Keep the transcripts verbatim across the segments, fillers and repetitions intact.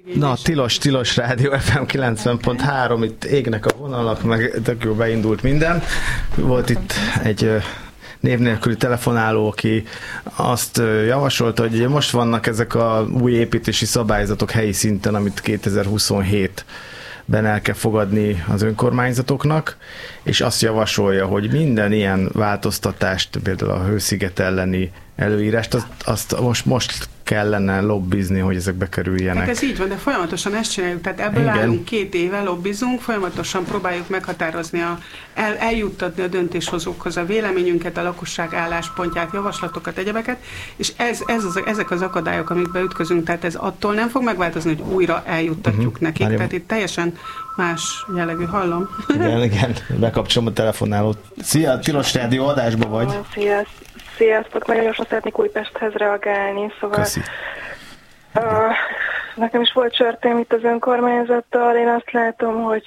Na, Tilos, Tilos Rádió ef em kilencven pont három, itt égnek a vonalak, meg tök jó beindult minden. Volt itt egy név nélküli telefonáló, aki azt javasolta, hogy most vannak ezek a új építési szabályzatok helyi szinten, amit kétezer-huszonhétben el kell fogadni az önkormányzatoknak, és azt javasolja, hogy minden ilyen változtatást, például a hősziget elleni előírást, azt, azt most, most kellene lobbizni, hogy ezek bekerüljenek. Hát ez így van, de folyamatosan ezt csináljuk, tehát ebből Igen. állunk két éve, lobbizunk, folyamatosan próbáljuk meghatározni, a, el, eljuttatni a döntéshozókhoz a véleményünket, a lakosság álláspontját, javaslatokat, egyebeket, és ez, ez az, ezek az akadályok, amikbe ütközünk, tehát ez attól nem fog megváltozni, hogy újra eljuttatjuk uh-huh. nekik, Már tehát itt teljesen más jellegű, hallom. Igen, igen, bekapcsolom a telefonálót. Szia, Tilos Rádió, adásba vagy. Szia, sziasztok, nagyon gyorsan szeretnék Újpesthez reagálni, szóval Köszi. Uh, nekem is volt csörtém itt az önkormányzattal, én azt látom, hogy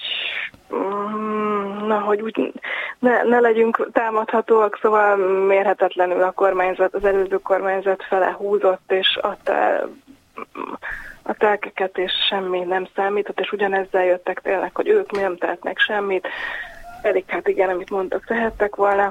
um, na, hogy úgy ne, ne legyünk támadhatóak, szóval mérhetetlenül a kormányzat, az előző kormányzat fele húzott, és adta el a telkeket, és semmi nem számított, és ugyanezzel jöttek tényleg, hogy ők mi nem tehetnek semmit, pedig hát igen, amit mondtak, tehettek volna,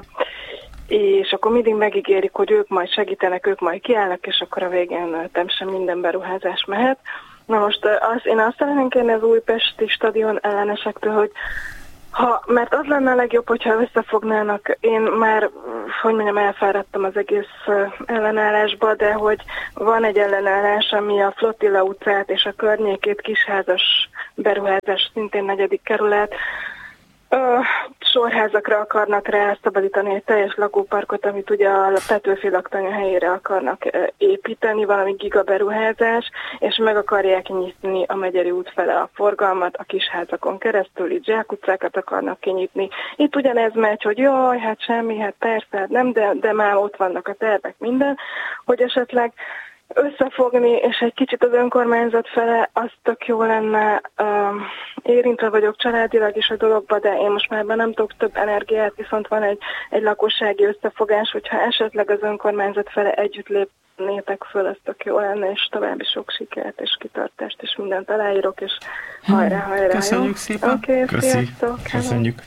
és akkor mindig megígérik, hogy ők majd segítenek, ők majd kiállnak, és akkor a végén nem sem minden beruházás mehet. Na most az, én azt szeretném kérni az újpesti stadion ellenesektől, hogy ha, mert az lenne a legjobb, hogyha összefognának, én már, hogy mondjam, elfáradtam az egész ellenállásba, de hogy van egy ellenállás, ami a Flottilla utcát és a környékét, kisházas beruházás, szintén negyedik kerület, Ö, sorházakra akarnak rá szabadítani egy teljes lakóparkot, amit ugye a Petőfi laktanya helyére akarnak építeni, valami gigaberuházás, és meg akarják nyitni a Megyeri út fele a forgalmat a kisházakon keresztül, itt zsákutcákat akarnak kinyitni. Itt ugyanez megy, hogy jaj, hát semmi, hát persze, nem, de, de már ott vannak a tervek, minden, hogy esetleg összefogni, és egy kicsit az önkormányzat fele, az tök jó lenne. Uh, érintve vagyok családilag is a dologba, de én most már nem tudok több energiát, viszont van egy, egy lakossági összefogás, hogyha esetleg az önkormányzat fele együtt lépnétek föl, az tök jó lenne, és további sok sikert és kitartást, és mindent aláírok, és hajrá, hajrá. Köszönjük jó? szépen. Oké, okay, Köszi. sziasztok. Köszönjük.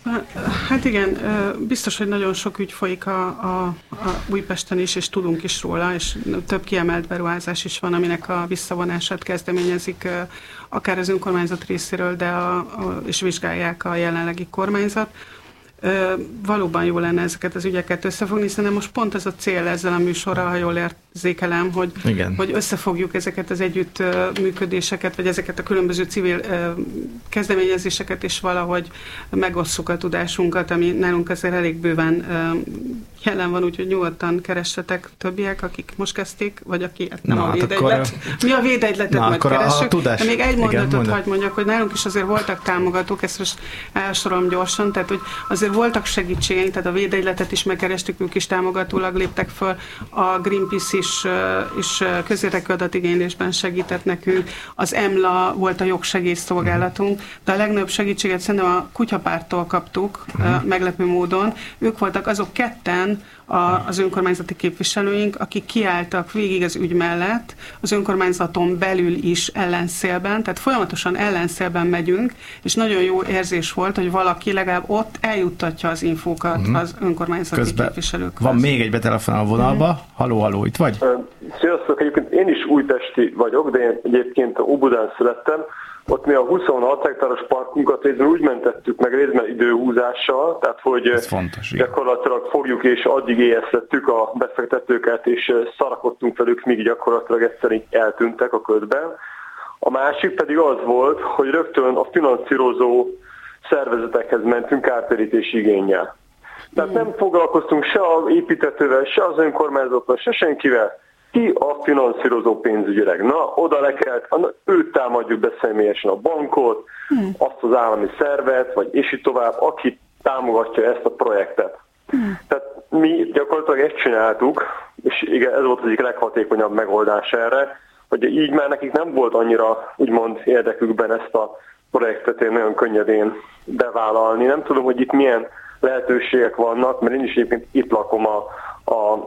Hát igen, biztos, hogy nagyon sok ügy folyik a, a, a Újpesten is, és tudunk is róla, és több kiemelt beruházás is van, aminek a visszavonását kezdeményezik akár az önkormányzat részéről, de a, a, és vizsgálják a jelenlegi kormányzat. Valóban jó lenne ezeket az ügyeket összefogni, hiszen most pont ez a cél ezzel a műsorral, ha jól érzékelem, hogy, hogy összefogjuk ezeket az együttműködéseket, vagy ezeket a különböző civil kezdeményezéseket, és valahogy megosszuk a tudásunkat, ami nálunk azért elég bőven jelen van, úgyhogy nyugodtan keressetek többiek, akik most kezdték, vagy aki hát nem Na, a védegylet. Akkor... Mi a védegyletet majd keressük. De még egy mondatot hadd mondjak, hogy nálunk is azért voltak támogatók, ezt most elsorolom gyorsan, tehát hogy azért voltak segítségeink, tehát a védegyletet is megkerestük, ők is támogatólag léptek föl, a Greenpeace is, is közérdekű adatigénylésben segített nekünk, az EMLA volt a jogsegélyszolgálatunk, de a legnagyobb segítséget szerintem a kutyapárttól kaptuk, uh-huh. meglepő módon. Ők voltak azok ketten, A, az önkormányzati képviselőink, akik kiálltak végig az ügy mellett, az önkormányzaton belül is ellenszélben, tehát folyamatosan ellenszélben megyünk, és nagyon jó érzés volt, hogy valaki legalább ott eljuttatja az infókat uh-huh. az önkormányzati Közben képviselőkhez. Van még egy betelefonáló vonalba. Uh-huh. Haló, haló, itt vagy? Sziasztok, egyébként én is újpesti vagyok, de én egyébként Óbudán születtem. Ott mi a huszonhat hektáros parkunkat részben úgy mentettük meg részben időhúzással, tehát hogy fontos, gyakorlatilag fogjuk és addig éjesztettük a befektetőket, és szarakodtunk velük, míg gyakorlatilag egyszerűen eltűntek a ködben. A másik pedig az volt, hogy rögtön a finanszírozó szervezetekhez mentünk kártérítési igénnyel. Tehát nem foglalkoztunk se az építetővel, se az önkormányzattal, se senkivel. Ki a finanszírozó pénzügyileg? Na, oda le kell, őt támadjuk be személyesen, a bankot, hmm. azt az állami szervet, vagy és így tovább, aki támogatja ezt a projektet. Hmm. Tehát mi gyakorlatilag ezt csináltuk, és igen, ez volt az egyik leghatékonyabb megoldás erre, hogy így már nekik nem volt annyira, úgymond érdekükben ezt a projektet én nagyon könnyedén bevállalni. Nem tudom, hogy itt milyen lehetőségek vannak, mert én is egyébként itt lakom a, a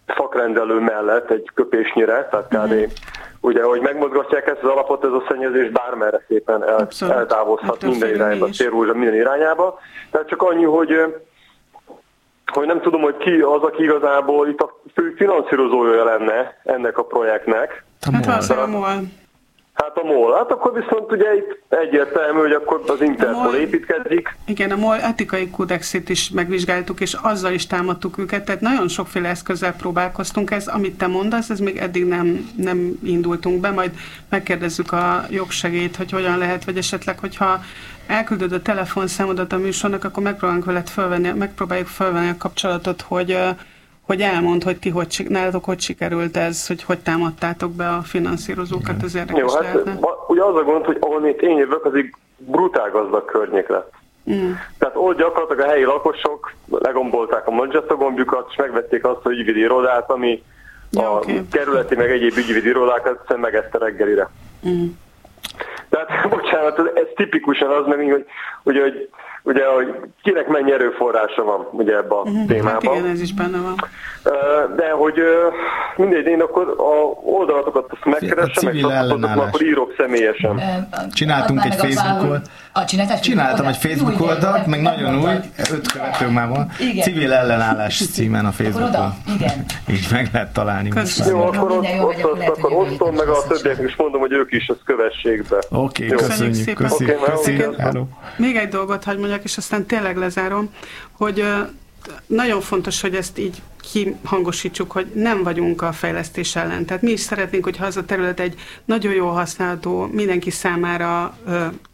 szakrendelő mellett egy köpésnyire, tehát kb. Mm-hmm. Ugye, hogy megmozgatják ezt az alapot, ez a szennyezés bármerre szépen el, eltávozhat minden irányba, Szélrózsa minden irányába. Tehát csak annyi, hogy, hogy nem tudom, hogy ki az, aki igazából itt a fő finanszírozója lenne ennek a projektnek. Hát valószínűleg a MOL. Hát a MOL, hát akkor viszont ugye itt egyértelmű, hogy akkor az Interpol építkezik. Igen, a MOL etikai kódexét is megvizsgáltuk, és azzal is támadtuk őket, tehát nagyon sokféle eszközzel próbálkoztunk. Ez, amit te mondasz, ez még eddig nem, nem indultunk be, majd megkérdezzük a jogsegélyt, hogy hogyan lehet, vagy esetleg, hogyha elküldöd a telefonszámodat a műsornak, akkor megpróbáljuk veled felvenni, megpróbáljuk felvenni a kapcsolatot, hogy hogy elmond, hogy ti hogy, nálatok hogy sikerült ez, hogy hogy támadtátok be a finanszírozókat, ez érdekes Jó, hát lehetne. ugye az a gond, hogy ahol én jövök, az így brutál gazdag környék lett. Mm. Tehát ott gyakorlatilag a helyi lakosok legombolták a Magenta gombjukat, és megvették azt, hogy ügyvédi irodát, ami ja, a okay. kerületi meg egyéb ügyvédi irodákat egyszerűen megeszte reggelire. Mm. Tehát, bocsánat, ez, ez tipikusan az meg, hogy, hogy, hogy ugye, hogy kinek mennyi erőforrása van ugye ebben a uh-huh, témában. Hát igen, ez is benne van. De hogy mindegy, én akkor a oldalatokat azt megkeresem, meg akkor írok személyesen. Csináltunk egy Facebookot. Csináltam egy Facebook oldalt, meg nagyon új, öt követő már van. Civil ellenállás címen a Facebookon. Így meg lehet találni. Jó, akkor ott osztom, meg a többieknek is mondom, hogy ők is ezt kövessék be. Oké, köszönjük. Köszönjük. Még egy dolgot hagy mondjak, és aztán tényleg lezárom, hogy nagyon fontos, hogy ezt így kihangosítsuk, hogy nem vagyunk a fejlesztés ellen. Tehát mi is szeretnénk, hogyha az a terület egy nagyon jól használható, mindenki számára